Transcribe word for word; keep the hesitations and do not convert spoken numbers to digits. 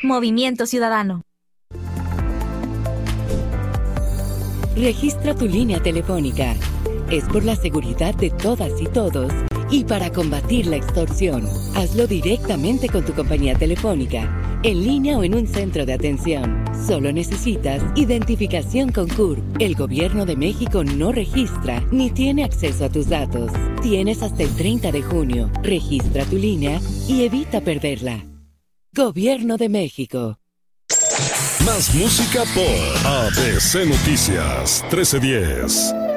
Movimiento Ciudadano. Registra tu línea telefónica. Es por la seguridad de todas y todos y para combatir la extorsión. Hazlo directamente con tu compañía telefónica, en línea o en un centro de atención. Solo necesitas identificación con C U R P. El Gobierno de México no registra ni tiene acceso a tus datos. Tienes hasta el treinta de junio. Registra tu línea y evita perderla. Gobierno de México. Más música por A B C Noticias trece diez.